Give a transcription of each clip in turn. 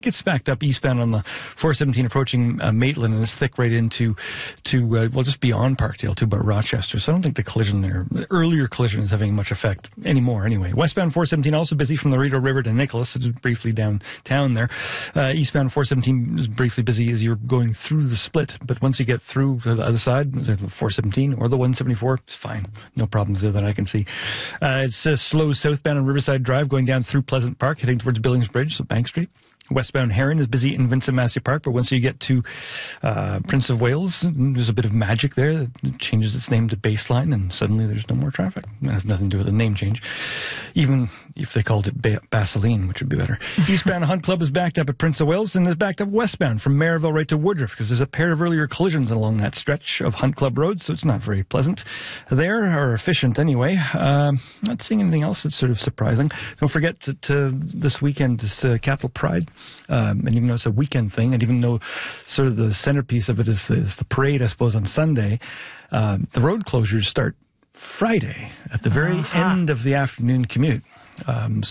gets backed up eastbound on the 417 approaching Maitland, and is thick right into just beyond Parkdale to about Rochester. So I don't think the earlier collision is having much effect anymore anyway. Westbound 417 also busy from the Rideau River to Nicholas, just briefly downtown there. Eastbound 417 is briefly busy as you're going through the split, but once you get through to the other side, the 417 or the 174, it's fine. No problems there that I can see. It's slow southbound on Riverside Drive going down through Pleasant Park, heading towards Billings Bridge, so Bank Street. Westbound Heron is busy in Vincent Massey Park, but once you get to Prince of Wales, there's a bit of magic there. It changes its name to Baseline, and suddenly there's no more traffic. It has nothing to do with the name change, even if they called it Baseline, which would be better. Eastbound Hunt Club is backed up at Prince of Wales and is backed up westbound from Maryville right to Woodruff, because there's a pair of earlier collisions along that stretch of Hunt Club Road, so it's not very pleasant there, or efficient anyway. Not seeing anything else that's sort of surprising. Don't forget that this weekend is Capital Pride. And even though it's a weekend thing, and even though sort of the centerpiece of it is the parade, I suppose, on Sunday, the road closures start Friday at the very end of the afternoon commute. In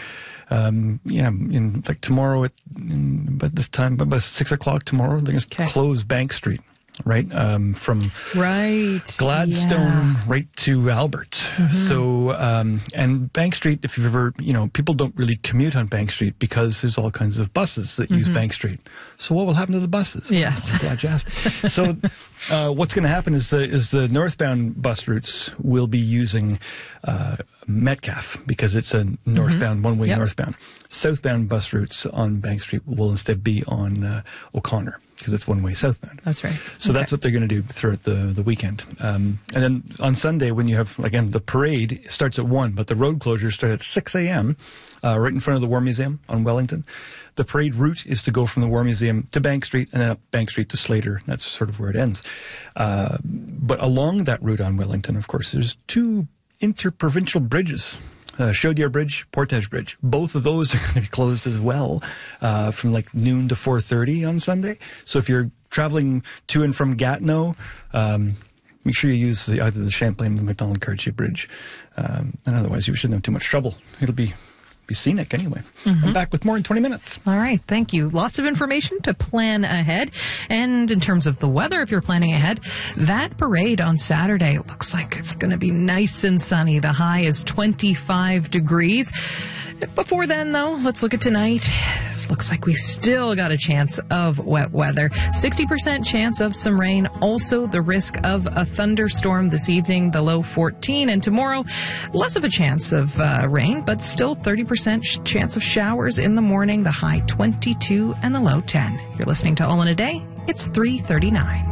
like tomorrow but this time, about 6 o'clock tomorrow, they're going to close Bank Street. Right, from Gladstone right to Albert. Mm-hmm. So, and Bank Street, if you've ever, people don't really commute on Bank Street because there's all kinds of buses that use Bank Street. So what will happen to the buses? Yes. I'm glad you asked. So, what's going to happen is the northbound bus routes will be using Metcalfe, because it's a northbound, one-way northbound. Southbound bus routes on Bank Street will instead be on O'Connor, because it's one-way southbound. That's right. So that's what they're going to do throughout the weekend. And then on Sunday, when you have, again, the parade starts at 1, but the road closures start at 6 a.m., right in front of the War Museum on Wellington. The parade route is to go from the War Museum to Bank Street and then up Bank Street to Slater. That's sort of where it ends. But along that route on Wellington, of course, there's 2 interprovincial bridges. Chaudière Bridge, Portage Bridge. Both of those are going to be closed as well, from like noon to 4:30 on Sunday. So if you're traveling to and from Gatineau, make sure you use either the Champlain or the Macdonald-Cartier Bridge. And otherwise, you shouldn't have too much trouble. It'll be scenic anyway. I'm back with more in 20 minutes. All right. Thank you. Lots of information to plan ahead. And in terms of the weather, if you're planning ahead, that parade on Saturday looks like it's going to be nice and sunny. The high is 25 degrees. Before then, though, let's look at tonight. Looks like we still got a chance of wet weather. 60% chance of some rain. Also, the risk of a thunderstorm this evening, the low 14. And tomorrow, less of a chance of rain, but still 30% chance of showers in the morning, the high 22 and the low 10. You're listening to All in a Day. It's 3:39.